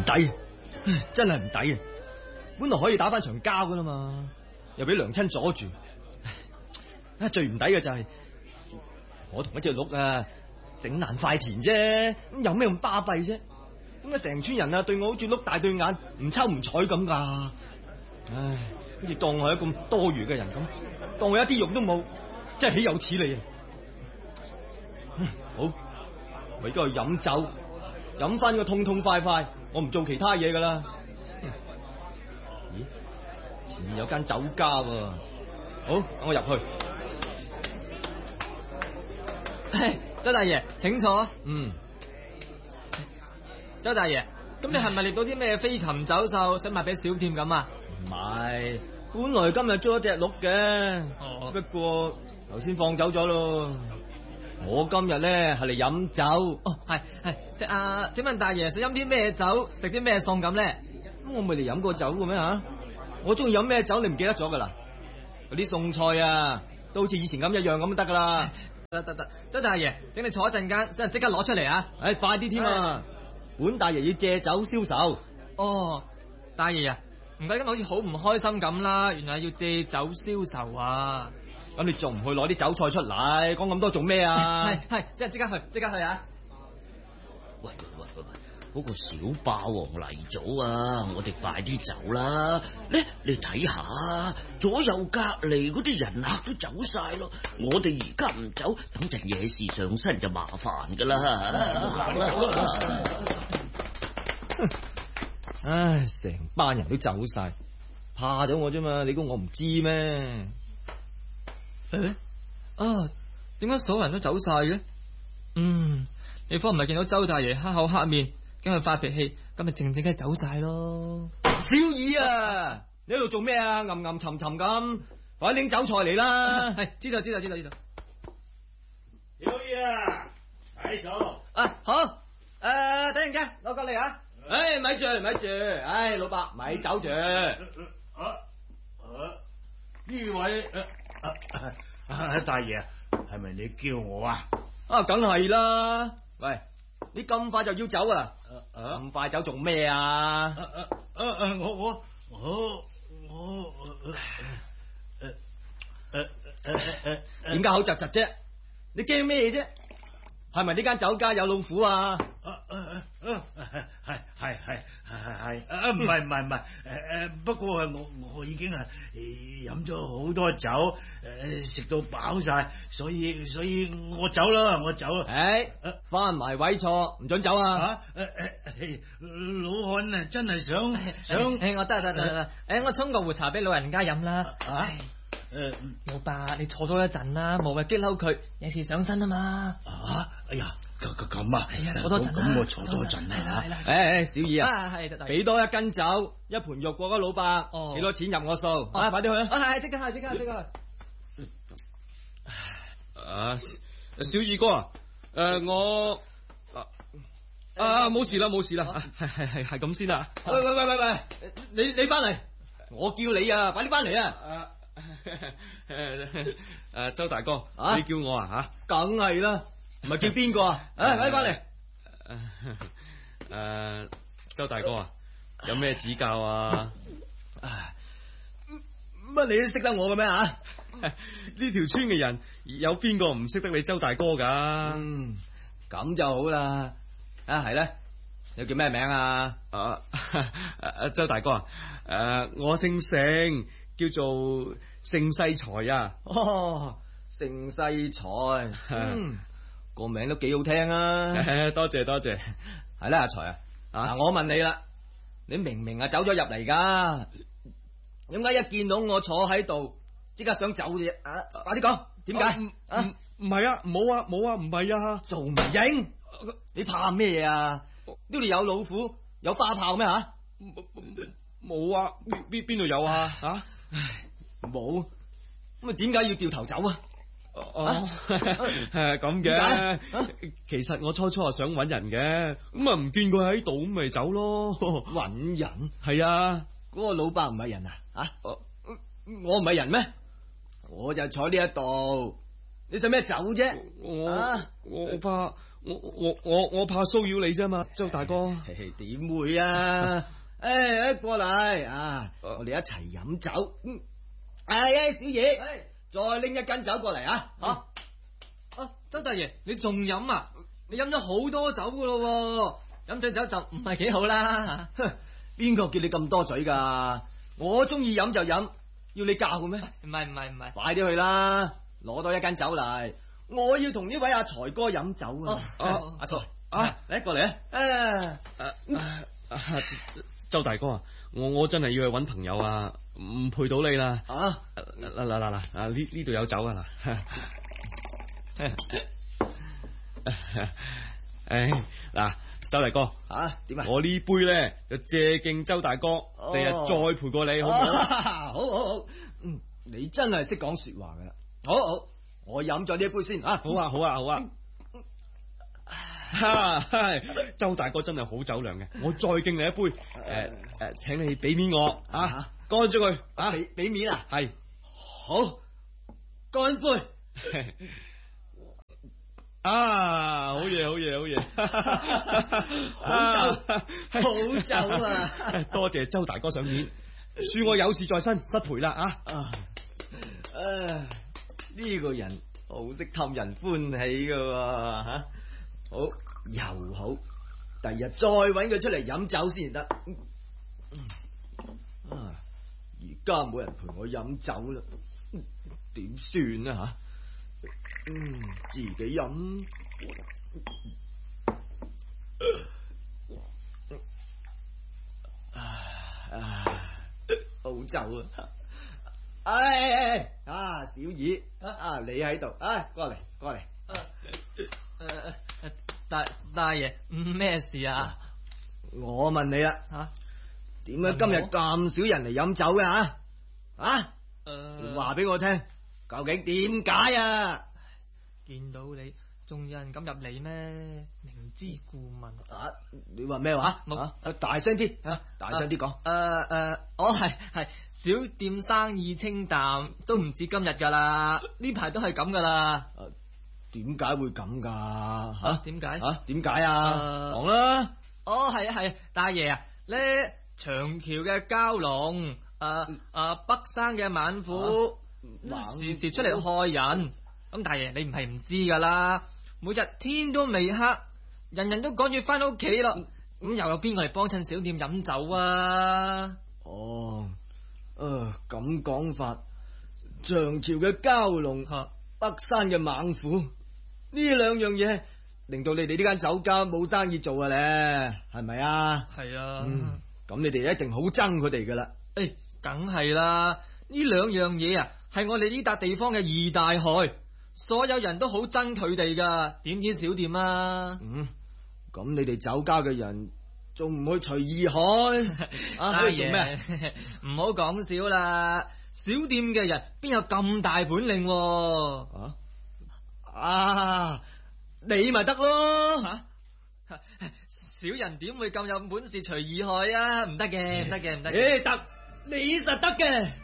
抵，真係唔抵啊！本來可以打翻場交噶啦嘛，又俾娘親阻住。最唔抵嘅就係我同一隻鹿啊，整爛塊田啫，咁有咩咁巴閉啫？點解成村人啊對我好似碌大對眼，唔抽唔睬咁噶？唉，好似當我係一咁多餘嘅人咁，當我一啲用都冇，真係豈有此理啊！好，我而家去飲酒，飲翻個痛痛快快，我唔做其他嘢噶啦。咦，前面有間酒家喎，好，等我入去。 周大爺，請坐。周大爺，咁你係咪獵到啲咩飛禽走獸，想賣俾小店咁啊？ 唔係，本來今日捉咗隻鹿嘅，不過頭先放走咗咯。我今日咧係嚟飲酒。 係，請問大爺想飲啲咩酒，食啲咩餸咁咧？ 咁我咪嚟飲過酒嘅咩吓？我中意飲咩酒，你唔記得咗噶啦？嗰啲餸菜啊，都好似以前咁一樣咁就得噶啦。 得，周大爺，請你坐一陣間，先即刻攞出嚟啊！ 快啲添啊！本大爺要借酒消愁。 大爺啊，唔怪今日好似好唔開心咁啦，原來要借酒消愁啊！ 咁你仲唔去攞啲酒菜出嚟？講咁多做咩啊？ 係，即刻去啊！ 喂，嗰個小霸王嚟咗啊！我哋快啲走啦！你睇下，左右隔籬嗰啲人客都走晒咯，我哋而家唔走，等陣野事上身就麻煩噶啦！ 唉，成班人都走晒，怕咗我啫嘛？你估我唔知咩？ 點解所有人都走晒嘅？你方唔係見到周大爺黑口黑面，驚佢發脾氣，咁咪靜靜雞走晒咯。 小二啊，你喺度做咩啊？暗暗沉沉咁，快拎酒菜嚟啦！ 係，知道。 小二啊，睇數。 好。等陣間攞過嚟啊！ 咪住，老伯咪走住。 呢位大爺，係咪你叫我啊？ 梗係啦。喂，你咁快就要走啊？咁快走做咩啊？ 我點解口窒窒啫？你驚咩啫？係咪呢間酒家有老虎啊？ 係，唔係，不過我已經係飲咗好多酒，食到飽晒，所以我走啦， 翻埋位坐，唔准走啊！ 老漢啊，真係想， 我得，我沖個壺茶俾老人家飲啦。老伯，你坐多一陣啦，無謂激嬲佢，有事上身啊嘛。 哎呀，咁啊， 係啊，坐多陣啦。 咁我坐多陣啦。 小二啊，俾多一斤酒，一盤肉過嗰老伯，幾多錢入我數？快啲去啊！ 即刻去。 小二哥我冇事啦，係咁先啦。 喂，你翻嚟，我叫你啊，快啲翻嚟啊！ 周大哥，你叫我啊吓？ 梗係啦，唔係叫邊個啊？快啲翻嚟。周大哥啊，有咩指教啊？ 乜你都識得我嘅咩啊？ 呢條村嘅人有邊個唔識得你周大哥噶？ 咁就好啦。係咧，你叫咩名啊？ 周大哥啊，我姓盛，叫做盛世才啊。 盛世才，個名都幾好聽啊！ 多謝。 係啦，阿財啊，我問你啦，你明明走咗入嚟噶，點解一見到我坐喺度，即刻想走嘅？快啲講，點解？ 唔係啊，冇啊，唔係啊， 做唔應？你怕咩啊？呢度有老虎，有花炮咩吓？ 冇啊，邊度有啊？ 冇，咁點解要掉頭走啊？ 咁嘅，其實我初係想搵人嘅，咁唔見佢喺度，咁咪走咯。 搵人？ 係啊， 嗰個老伯唔係人啊？我唔係人咩？我就坐呢一度，你使咩走啫？ 我怕騷擾你啫嘛，周大哥。 點會啊？誒，過嚟啊！我哋一齊飲酒。小爺，再拎一斤酒過嚟啊！ 周大爺，你仲飲啊？你飲咗好多酒噶咯，飲醉酒就唔係幾好啦。 邊個叫你咁多嘴噶？我中意飲就飲，要你教嘅咩？ 唔係， 快啲去啦，攞多一斤酒嚟，我要同呢位阿財哥飲酒啊！阿財嚟過嚟啊！ 周大哥啊，我真係要去搵朋友啊，唔陪到你啦。嗱，呢度有酒啊嗱。嗱，周大哥點啊？ 我呢杯咧就借敬周大哥，第日再陪過你，好唔好？ 好，你真係識講說話噶啦。好，我飲咗呢一杯先啊。 好啊。周大哥真係好酒量嘅，我再敬你一杯。請你俾面我啊，乾咗佢啊， 俾面啊， 係好，乾杯。 好嘢， 好酒啊！ 多謝周大哥賞面，恕我有事在身，失陪啦啊！ 呢個人好識氹人歡喜噶吓，好又好，第日再搵佢出嚟飲酒先得。而家冇人陪我飲酒啦，點算啊吓？自己飲。好酒啊！小二你喺度，過嚟。 大爺咩事啊？ 我問你啦，點解今日咁少人嚟飲酒嘅你話俾我聽，究竟點解啊？ 見到你仲有人敢入嚟咩？明知故問。 你話咩話？大聲啲，大聲啲講。 我係小店生意清淡，都唔止今日噶啦，呢排都係咁噶啦。 點解會咁噶？ 點解？ 點解啊？講啦。 係大爺啊，呢長橋嘅蛟龍，北山嘅猛虎，時時出嚟害人。咁大爺你唔係唔知噶啦，每日天都未黑，人人都趕住翻屋企咯。咁又有邊個嚟幫襯小店飲酒啊？ 咁講法，長橋嘅蛟龍，北山嘅猛虎，呢兩樣嘢令到你哋呢間酒家冇生意做啊咧，係咪啊？ 係啊。 咁你哋一定好憎佢哋噶啦。 梗係啦，呢兩樣嘢啊，係我哋呢笪地方嘅二大害，所有人都好憎佢哋噶，點止小店啊？ 咁你哋酒家嘅人仲唔去隨意害？ 大爺咩？唔好講笑啦，小店嘅人邊有咁大本領？ 你咪得咯。 小人點會咁有本事隨意害啊？唔得嘅。 得，你實得嘅。